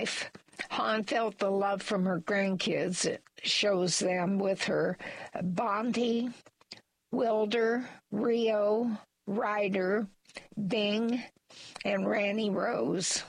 Han felt the love from her grandkids. It shows them with her Bonte, Wilder, Rio, Ryder, Bing, and Ranny Rose.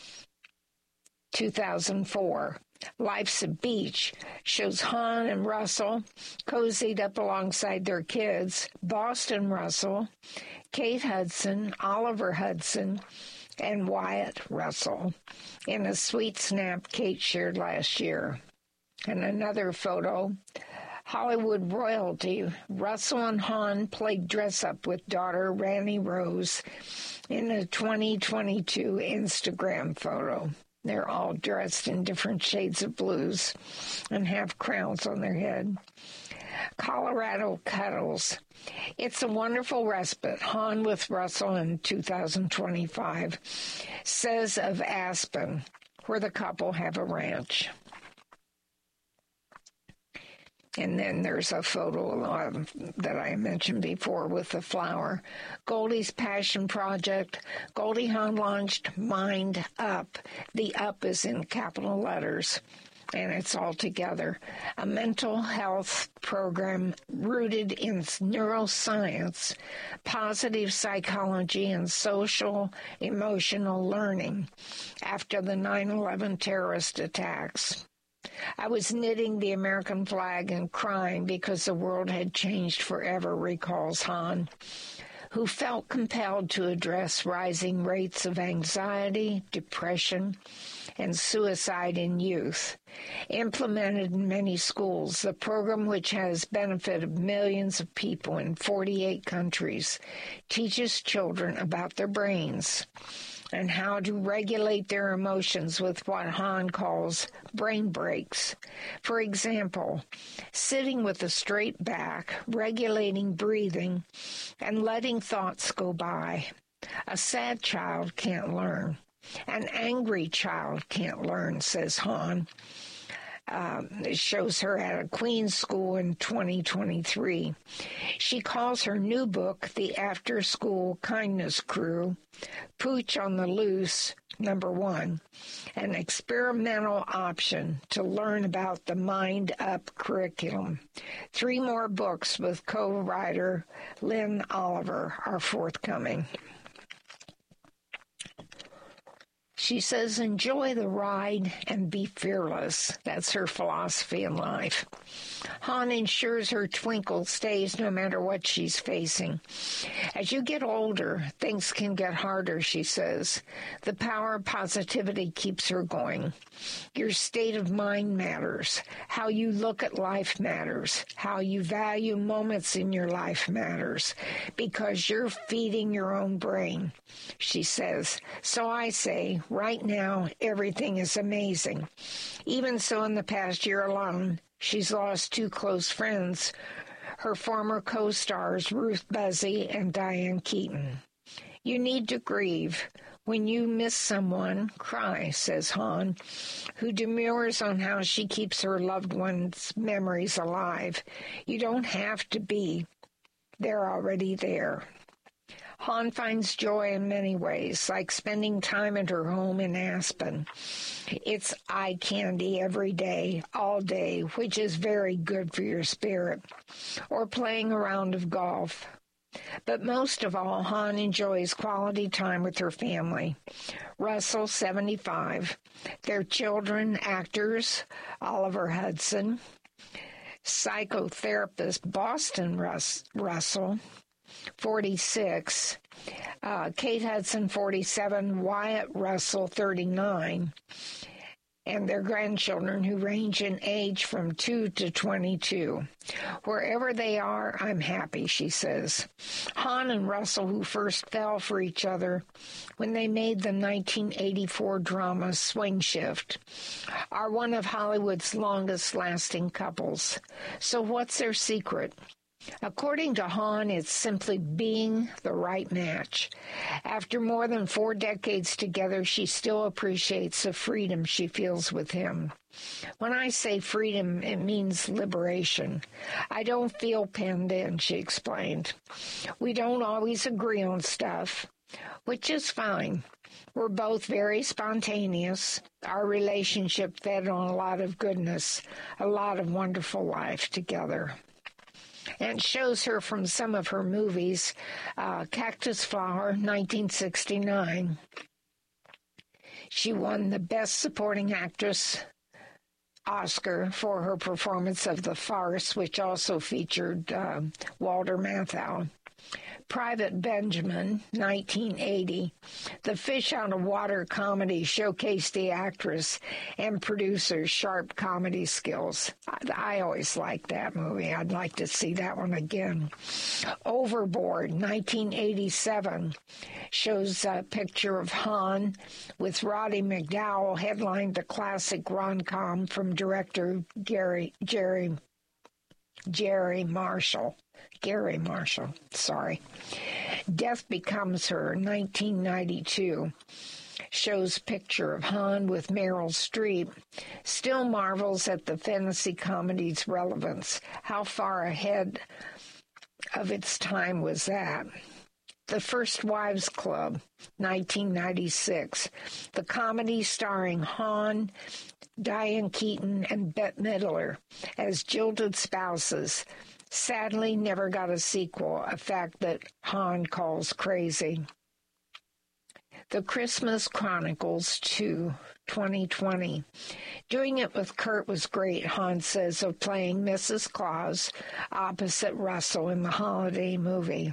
2004. Life's a Beach shows Han and Russell cozied up alongside their kids, Boston Russell, Kate Hudson, Oliver Hudson, and Wyatt Russell, in a sweet snap Kate shared last year. And another photo, Hollywood royalty, Russell and Han played dress-up with daughter Ranny Rose in a 2022 Instagram photo. They're all dressed in different shades of blues and have crowns on their head. Colorado Cuddles. It's a wonderful respite. Han with Russell in 2025 says of Aspen, where the couple have a ranch. And then there's a photo that I mentioned before with the flower. Goldie's Passion Project. Goldie Hawn launched Mind Up. The up is in capital letters, and it's all together. A mental health program rooted in neuroscience, positive psychology, and social emotional learning after the 9/11 terrorist attacks. I was knitting the American flag and crying because the world had changed forever, recalls Han, who felt compelled to address rising rates of anxiety, depression, and suicide in youth. Implemented in many schools, the program, which has benefited millions of people in 48 countries, teaches children about their brains and how to regulate their emotions with what Han calls brain breaks. For example, sitting with a straight back, regulating breathing, and letting thoughts go by. A sad child can't learn. An angry child can't learn, says Han. It shows her at a Queen's school in 2023. She calls her new book, The After School Kindness Crew, Pooch on the Loose, #1, an experimental option to learn about the Mind Up curriculum. 3 more books with co-writer Lynn Oliver are forthcoming. She says, enjoy the ride and be fearless. That's her philosophy in life. Han ensures her twinkle stays no matter what she's facing. As you get older, things can get harder, she says. The power of positivity keeps her going. Your state of mind matters. How you look at life matters. How you value moments in your life matters. Because you're feeding your own brain, she says. So I say, right now, everything is amazing. Even so, in the past year alone, she's lost 2 close friends, her former co-stars Ruth Buzzy and Diane Keaton. You need to grieve. When you miss someone, cry, says Han, who demurs on how she keeps her loved ones' memories alive. You don't have to be. They're already there. Han finds joy in many ways, like spending time at her home in Aspen. It's eye candy every day, all day, which is very good for your spirit, or playing a round of golf. But most of all, Han enjoys quality time with her family. Russell, 75, their children, actors, Oliver Hudson, psychotherapist Boston Russell, 46, Kate Hudson, 47, Wyatt Russell, 39, and their grandchildren who range in age from 2 to 22. Wherever they are, I'm happy, she says. Han and Russell, who first fell for each other when they made the 1984 drama Swing Shift, are one of Hollywood's longest-lasting couples. So what's their secret? According to Han, it's simply being the right match. After more than 4 decades together, she still appreciates the freedom she feels with him. When I say freedom, it means liberation. I don't feel penned in, she explained. We don't always agree on stuff, which is fine. We're both very spontaneous. Our relationship fed on a lot of goodness, a lot of wonderful life together. And it shows her from some of her movies, Cactus Flower, 1969. She won the Best Supporting Actress Oscar for her performance of The Farce, which also featured Walter Matthau. Private Benjamin, 1980. The fish out of water comedy showcased the actress and producer's sharp comedy skills. I always liked that movie. I'd like to see that one again. Overboard, 1987, shows a picture of Han with Roddy McDowall, headlined the classic rom-com from director Gary Marshall. Death Becomes Her, 1992, shows picture of Han with Meryl Streep, still marvels at the fantasy comedy's relevance. How far ahead of its time was that? The First Wives Club, 1996, the comedy starring Han, Diane Keaton, and Bette Midler as jilted spouses, sadly never got a sequel, a fact that Han calls crazy. The Christmas Chronicles 2, 2020. Doing it with Kurt was great, Han says of playing Mrs. Claus opposite Russell in the holiday movie.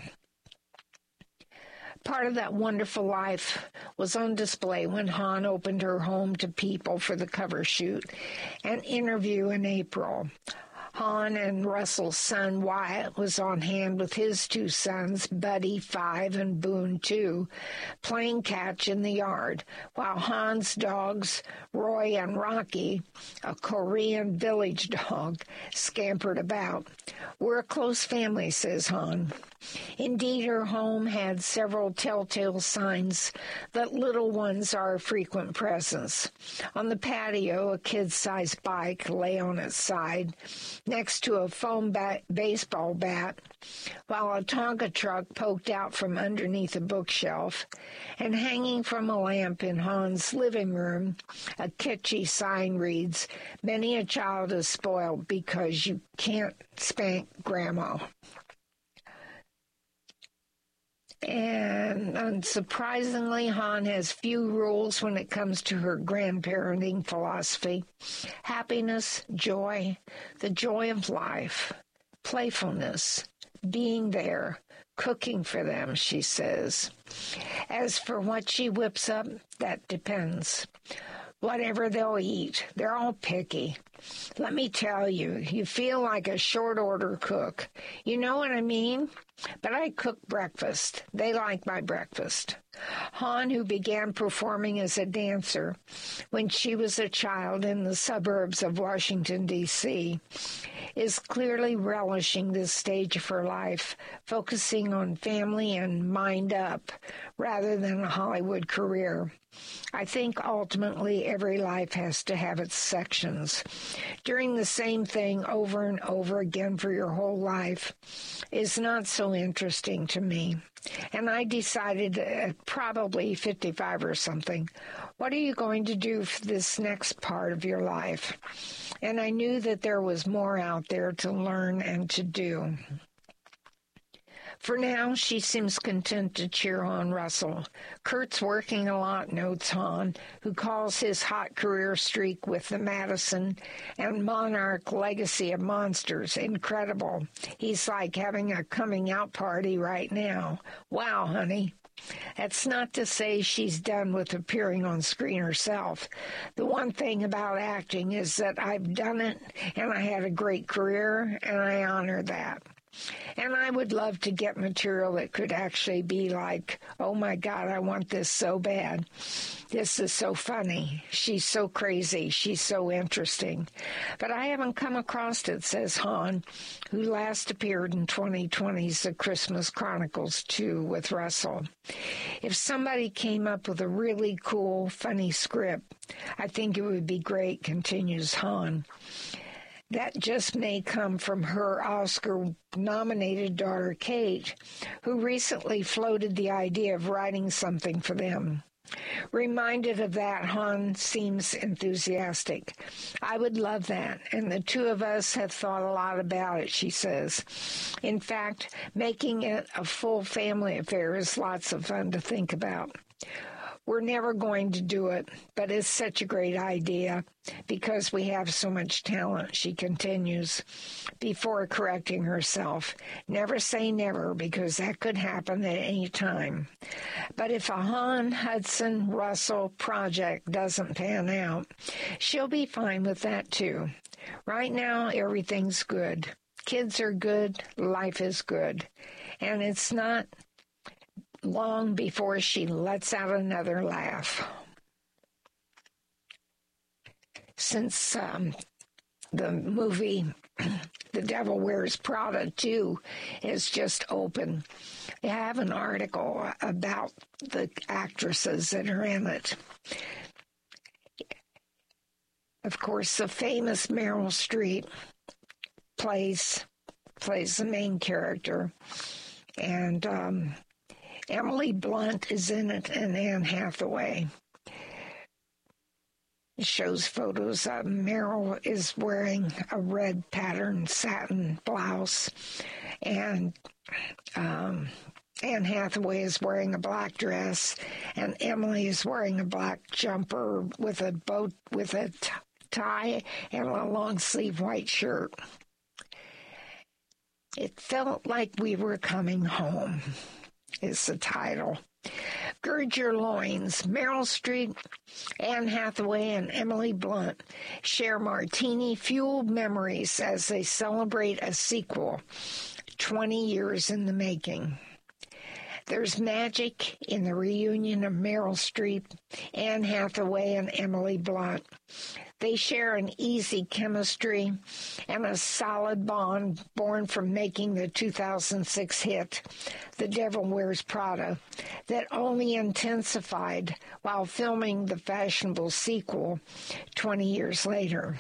Part of that wonderful life was on display when Han opened her home to people for the cover shoot and interview in April. Han and Russell's son Wyatt was on hand with his two sons, Buddy, 5, and Boone, 2, playing catch in the yard, while Han's dogs, Roy and Rocky, a Korean village dog, scampered about. We're a close family, says Han. Indeed, her home had several telltale signs that little ones are a frequent presence. On the patio, a kid-sized bike lay on its side, next to a foam baseball bat, while a Tonka truck poked out from underneath a bookshelf, and hanging from a lamp in Han's living room, a kitschy sign reads, "Many a child is spoiled because you can't spank Grandma." And unsurprisingly, Han has few rules when it comes to her grandparenting philosophy. Happiness, joy, the joy of life, playfulness, being there, cooking for them, she says. As for what she whips up, that depends. Whatever they'll eat, they're all picky. Let me tell you, you feel like a short-order cook. You know what I mean? But I cook breakfast. They like my breakfast. Han, who began performing as a dancer when she was a child in the suburbs of Washington, D.C., is clearly relishing this stage of her life, focusing on family and mind up rather than a Hollywood career. I think ultimately every life has to have its sections. Doing the same thing over and over again for your whole life is not so interesting to me. And I decided at probably 55 or something, what are you going to do for this next part of your life? And I knew that there was more out there to learn and to do. For now, she seems content to cheer on Russell. Kurt's working a lot, notes Han, who calls his hot career streak with the Madison and Monarch legacy of monsters incredible. He's like having a coming-out party right now. Wow, honey. That's not to say she's done with appearing on screen herself. The one thing about acting is that I've done it, and I had a great career, and I honor that. And I would love to get material that could actually be like, oh my God, I want this so bad. This is so funny. She's so crazy. She's so interesting. But I haven't come across it, says Han, who last appeared in 2020's The Christmas Chronicles 2 with Russell. If somebody came up with a really cool, funny script, I think it would be great, continues Han. That just may come from her Oscar-nominated daughter, Kate, who recently floated the idea of writing something for them. Reminded of that, Han seems enthusiastic. I would love that, and the two of us have thought a lot about it, she says. In fact, making it a full family affair is lots of fun to think about. We're never going to do it, but it's such a great idea because we have so much talent, she continues, before correcting herself. Never say never, because that could happen at any time. But if a Han Hudson Russell project doesn't pan out, she'll be fine with that too. Right now, everything's good. Kids are good, life is good, and it's not long before she lets out another laugh. Since the movie The Devil Wears Prada 2 is just open, I have an article about the actresses that are in it. Of course, the famous Meryl Streep plays the main character, and Emily Blunt is in it, and Anne Hathaway. It shows photos of Meryl is wearing a red patterned satin blouse, and Anne Hathaway is wearing a black dress, and Emily is wearing a black jumper with a tie and a long sleeve white shirt. It felt like we were coming home, is the title. Gird your loins. Meryl Streep, Anne Hathaway, and Emily Blunt share martini-fueled memories as they celebrate a sequel 20 years in the making. There's magic in the reunion of Meryl Streep, Anne Hathaway, and Emily Blunt. They share an easy chemistry and a solid bond born from making the 2006 hit, The Devil Wears Prada, that only intensified while filming the fashionable sequel 20 years later.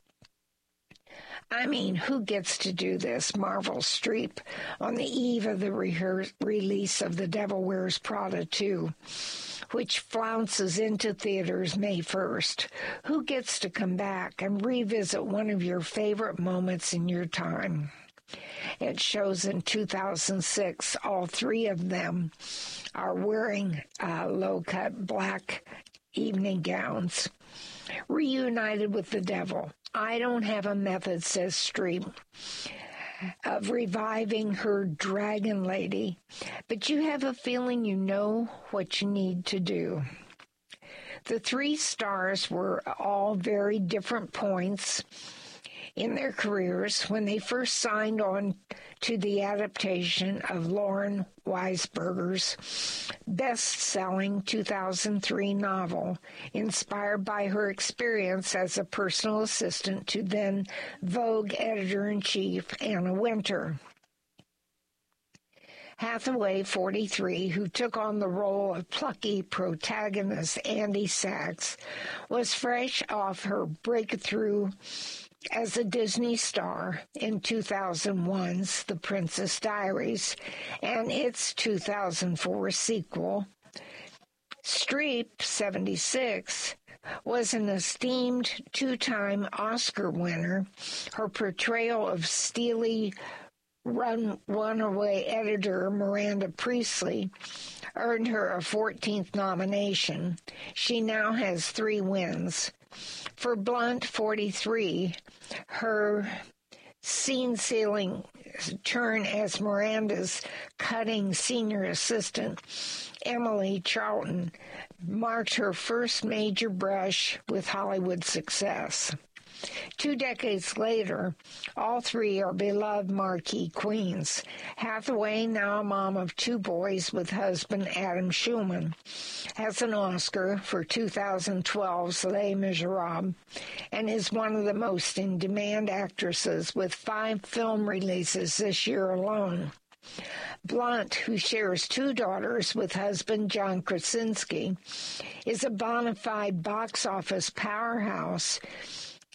I mean, who gets to do this? Marvel's Streep on the eve of the release of The Devil Wears Prada 2, which flounces into theaters May 1st. Who gets to come back and revisit one of your favorite moments in your time? It shows in 2006, all three of them are wearing low-cut black evening gowns, reunited with the devil. I don't have a method, says Streep, of reviving her dragon lady, but you have a feeling you know what you need to do. The three stars were all very different points in their careers when they first signed on to the adaptation of Lauren Weisberger's best-selling 2003 novel, inspired by her experience as a personal assistant to then Vogue editor-in-chief Anna Wintour. Hathaway, 43, who took on the role of plucky protagonist Andy Sachs, was fresh off her breakthrough as a Disney star in 2001's The Princess Diaries and its 2004 sequel. Streep, 76, was an esteemed two-time Oscar winner. Her portrayal of steely runaway editor Miranda Priestley earned her a 14th nomination. She now has 3 wins. For Blunt, 43, her scene-stealing turn as Miranda's cutting senior assistant, Emily Charlton, marked her first major brush with Hollywood success. 2 decades later, all 3 are beloved marquee queens. Hathaway, now a mom of 2 boys with husband Adam Schulman, has an Oscar for 2012's Les Miserables and is one of the most in-demand actresses with 5 film releases this year alone. Blunt, who shares 2 daughters with husband John Krasinski, is a bona fide box office powerhouse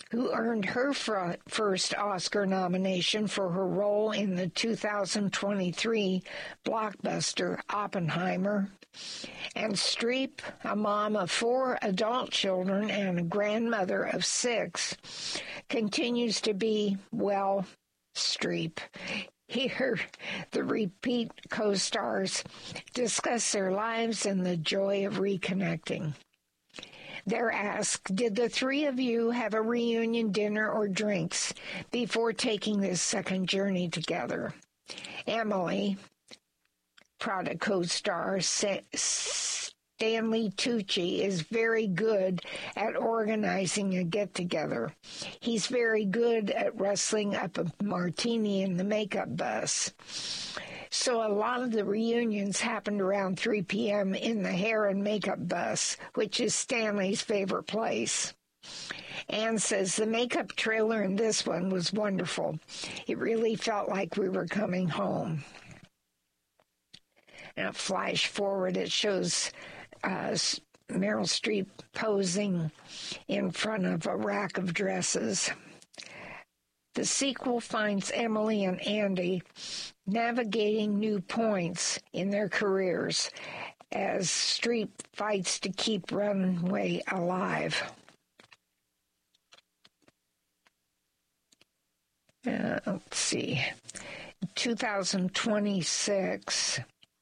who earned her first Oscar nomination for her role in the 2023 blockbuster Oppenheimer. And Streep, a mom of 4 adult children and a grandmother of 6, continues to be, well, Streep. Here, the repeat co-stars discuss their lives and the joy of reconnecting. They're asked, did the 3 of you have a reunion dinner or drinks before taking this second journey together? Emily, Prada co-star Stanley Tucci, is very good at organizing a get-together. He's very good at wrestling up a martini in the makeup bus. So a lot of the reunions happened around 3 p.m. in the hair and makeup bus, which is Stanley's favorite place. Anne says the makeup trailer in this one was wonderful. It really felt like we were coming home. Now, flash forward, it shows Meryl Streep posing in front of a rack of dresses. The sequel finds Emily and Andy navigating new points in their careers as Streep fights to keep Runway alive. Let's see. 2026.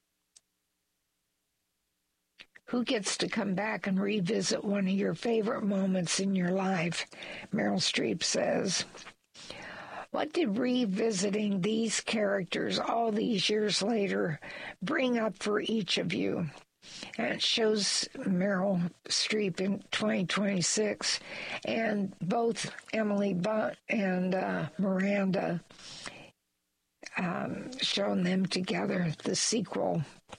Who gets to come back and revisit one of your favorite moments in your life? Meryl Streep says. What did revisiting these characters all these years later bring up for each of you? And it shows Meryl Streep in 2026, and both Emily Bunt and Miranda shown them together, the sequel,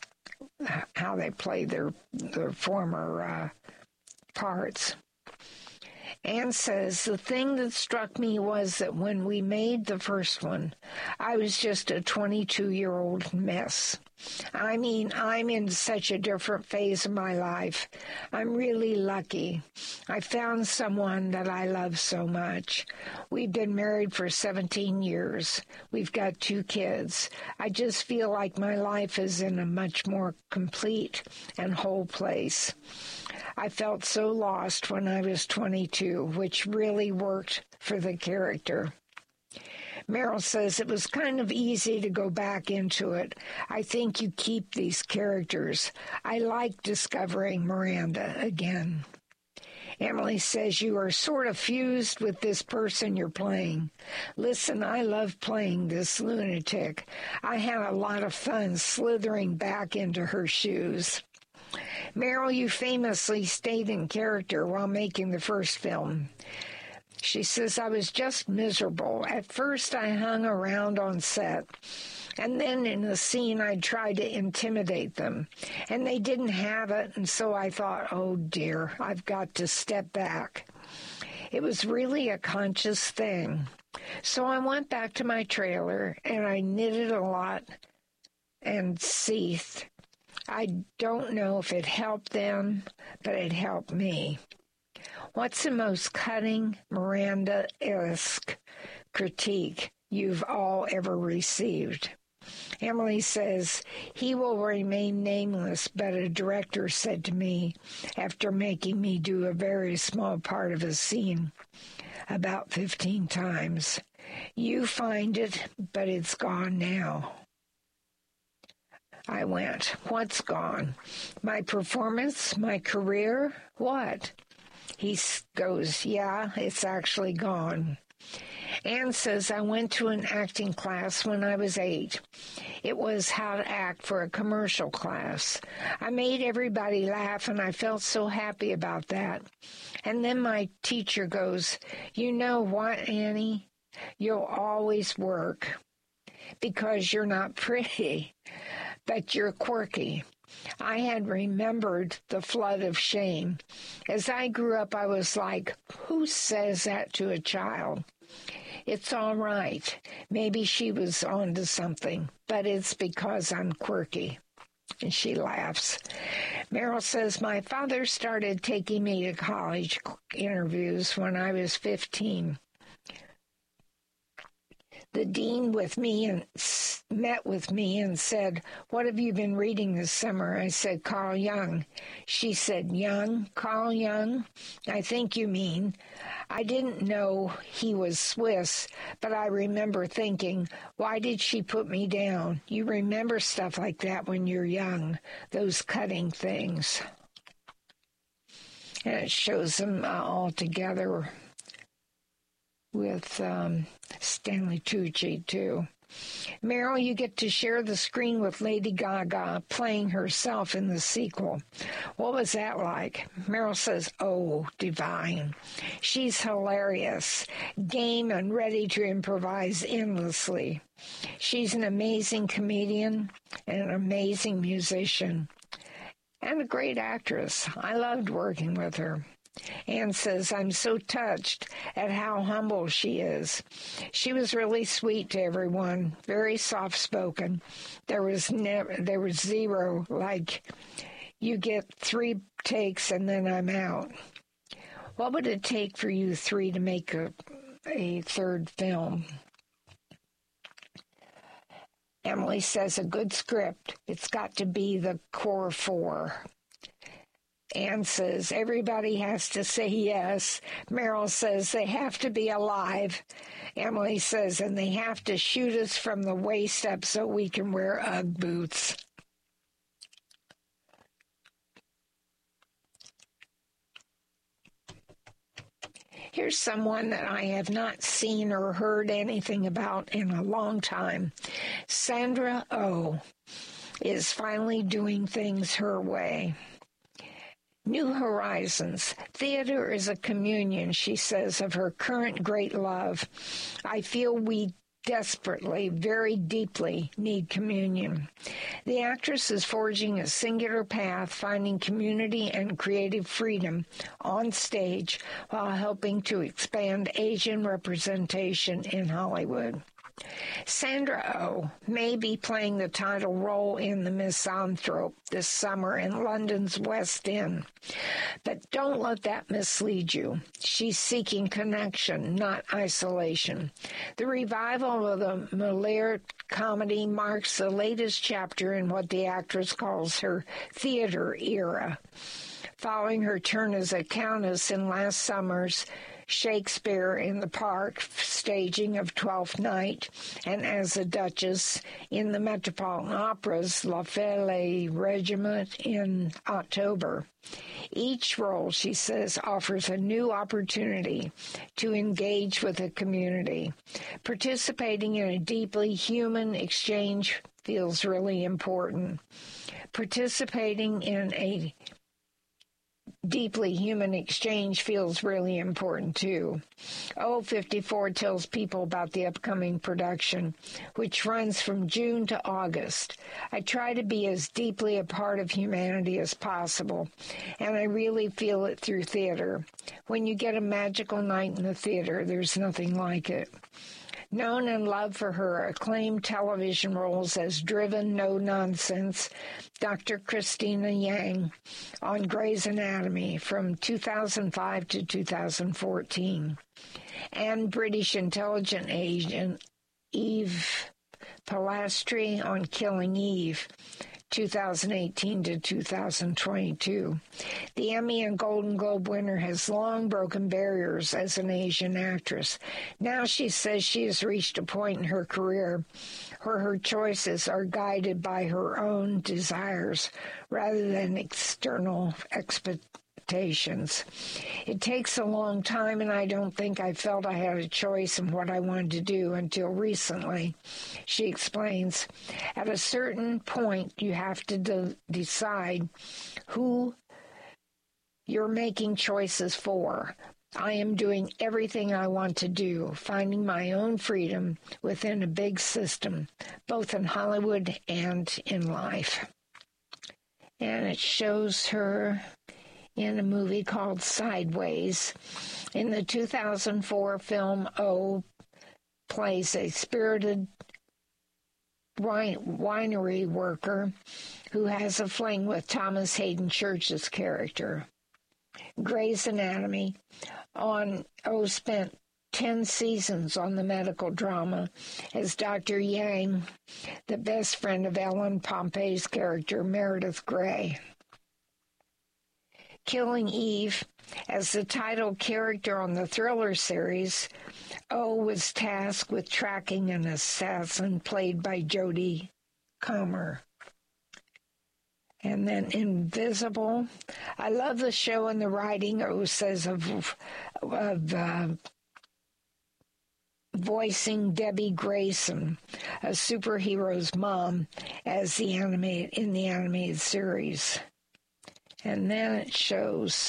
how they play their former parts. Anne says, the thing that struck me was that when we made the first one, I was just a 22-year-old mess. I mean, I'm in such a different phase of my life. I'm really lucky. I found someone that I love so much. We've been married for 17 years. We've got 2 kids. I just feel like my life is in a much more complete and whole place. I felt so lost when I was 22, which really worked for the character. Meryl says it was kind of easy to go back into it. I think you keep these characters. I like discovering Miranda again. Emily says you are sort of fused with this person you're playing. Listen, I love playing this lunatic. I had a lot of fun slithering back into her shoes. Meryl, you famously stayed in character while making the first film. She says, I was just miserable. At first, I hung around on set, and then in the scene, I tried to intimidate them, and they didn't have it, and so I thought, oh dear, I've got to step back. It was really a conscious thing. So I went back to my trailer, and I knitted a lot and seethed. I don't know if it helped them, but it helped me. What's the most cutting, Miranda-esque critique you've all ever received? Emily says, he will remain nameless, but a director said to me, after making me do a very small part of a scene about 15 times, you find it, but it's gone now. I went, what's gone? My performance? My career? What? He goes, yeah, it's actually gone. Anne says, I went to an acting class when I was 8. It was how to act for a commercial class. I made everybody laugh, and I felt so happy about that. And then my teacher goes, you know what, Annie? You'll always work because you're not pretty, but you're quirky. I had remembered the flood of shame. As I grew up, I was like, who says that to a child? It's all right. Maybe she was onto something, but it's because I'm quirky. And she laughs. Meryl says, my father started taking me to college interviews when I was 15. The dean met with me and said, what have you been reading this summer? I said, Carl Jung. She said, Jung? Carl Jung? I think you mean. I didn't know he was Swiss, but I remember thinking, why did she put me down? You remember stuff like that when you're young, those cutting things. And it shows them all together with Stanley Tucci, too. Meryl, you get to share the screen with Lady Gaga playing herself in the sequel. What was that like? Meryl says, oh, divine. She's hilarious, game and ready to improvise endlessly. She's an amazing comedian and an amazing musician and a great actress. I loved working with her. Anne says, I'm so touched at how humble she is. She was really sweet to everyone, very soft-spoken. There was zero, like, you get 3 takes and then I'm out. What would it take for you 3 to make a third film? Emily says, a good script. It's got to be the core 4. Anne says, everybody has to say yes. Meryl says, they have to be alive. Emily says, and they have to shoot us from the waist up so we can wear Ugg boots. Here's someone that I have not seen or heard anything about in a long time. Sandra Oh is finally doing things her way. New Horizons. Theater is a communion, she says, of her current great love. I feel we desperately, very deeply need communion. The actress is forging a singular path, finding community and creative freedom on stage while helping to expand Asian representation in Hollywood. Sandra Oh may be playing the title role in The Misanthrope this summer in London's West End. But don't let that mislead you. She's seeking connection, not isolation. The revival of the Molière comedy marks the latest chapter in what the actress calls her theater era. Following her turn as a countess in last summer's Shakespeare in the Park staging of Twelfth Night, and as a Duchess in the Metropolitan Opera's La Fée Regiment in October. Each role, she says, offers a new opportunity to engage with a community. Participating in a deeply human exchange feels really important. Participating in a deeply human exchange feels really important, too. O54 tells people about the upcoming production, which runs from June to August. I try to be as deeply a part of humanity as possible, and I really feel it through theater. When you get a magical night in the theater, there's nothing like it. Known and loved for her acclaimed television roles as driven, no-nonsense Dr. Christina Yang on Grey's Anatomy from 2005 to 2014, and British intelligence agent Eve Polastri on Killing Eve, 2018 to 2022. The Emmy and Golden Globe winner has long broken barriers as an Asian actress. Now she says she has reached a point in her career where her choices are guided by her own desires rather than external expectations. It takes a long time, and I don't think I felt I had a choice in what I wanted to do until recently, she explains. At a certain point, you have to decide who you're making choices for. I am doing everything I want to do, finding my own freedom within a big system, both in Hollywood and in life. And it shows her in a movie called Sideways. In the 2004 film, O plays a spirited winery worker who has a fling with Thomas Hayden Church's character. Grey's Anatomy spent 10 seasons on the medical drama as Dr. Yang, the best friend of Ellen Pompey's character, Meredith Grey. Killing Eve, as the title character on the Thriller series, O was tasked with tracking an assassin played by Jodie Comer. And then Invisible. I love the show and the writing, O says, of voicing Debbie Grayson, a superhero's mom, as in the animated series. And then it shows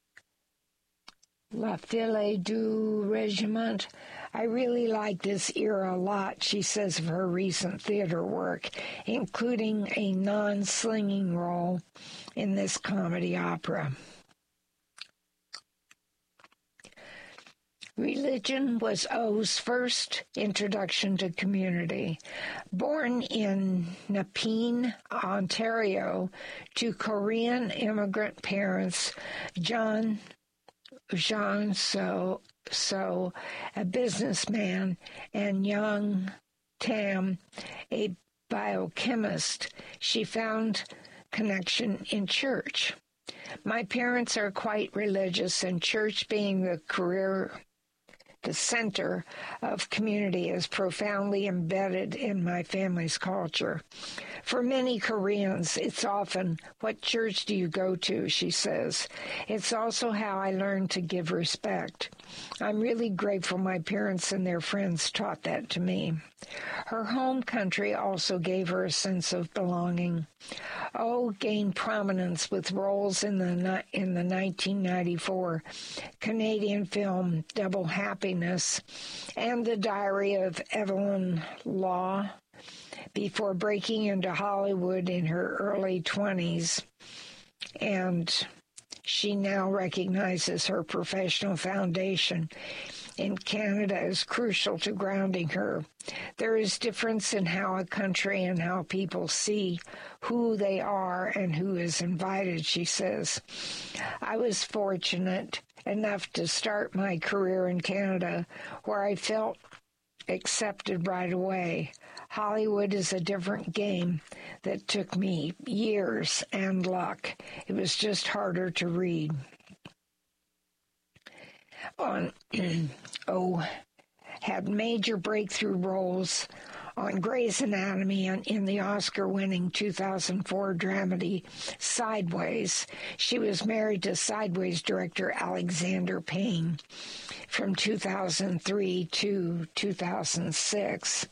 La Fille du Regiment. I really like this era a lot, she says of her recent theater work, including a non-slinging role in this comedy opera. Religion was O's first introduction to Community. Born in Nepean, Ontario, to Korean immigrant parents, John So, a businessman, and Young Tam, a biochemist, she found connection in church. My parents are quite religious, and church being the center of Community is profoundly embedded in my family's culture. For many Koreans, it's often, "What church do you go to?" she says. It's also how I learned to give respect. I'm really grateful my parents and their friends taught that to me. Her home country also gave her a sense of belonging. O gained prominence with roles in the 1994 Canadian film Double Happiness and The Diary of Evelyn Law before breaking into Hollywood in her early 20s, and she now recognizes her professional foundation in Canada is crucial to grounding her. There is difference in how a country and how people see who they are and who is invited, she says. I was fortunate enough to start my career in Canada, where I felt accepted right away. Hollywood is a different game that took me years and luck. It was just harder to read. Had major breakthrough roles on Grey's Anatomy and in the Oscar-winning 2004 dramedy Sideways. She was married to Sideways director Alexander Payne from 2003 to 2006.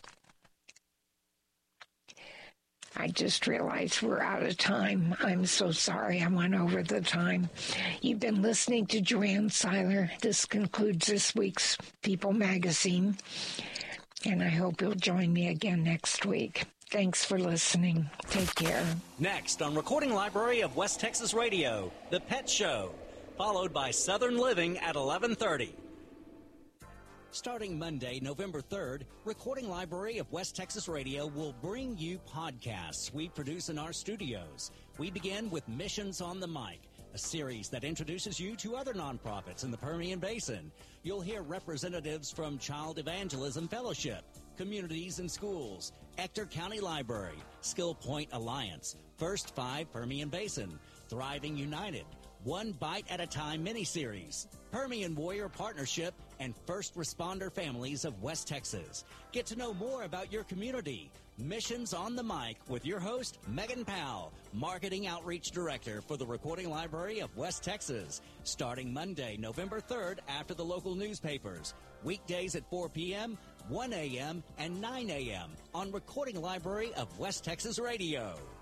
I just realized we're out of time. I'm so sorry I went over the time. You've been listening to Joanne Seiler. This concludes this week's People Magazine, and I hope you'll join me again next week. Thanks for listening. Take care. Next on Recording Library of West Texas Radio, The Pet Show, followed by Southern Living at 11:30. Starting Monday, November 3rd, Recording Library of West Texas Radio will bring you podcasts we produce in our studios. We begin with Missions on the Mic, a series that introduces you to other nonprofits in the Permian Basin. You'll hear representatives from Child Evangelism Fellowship, Communities and Schools, Ector County Library, Skill Point Alliance, First Five Permian Basin, Thriving United, One Bite at a Time miniseries, Permian Warrior Partnership, and First Responder Families of West Texas. Get to know more about your community. Missions on the Mic with your host, Megan Powell, Marketing Outreach Director for the Recording Library of West Texas. Starting Monday, November 3rd after the local newspapers. Weekdays at 4 p.m., 1 a.m., and 9 a.m. on Recording Library of West Texas Radio.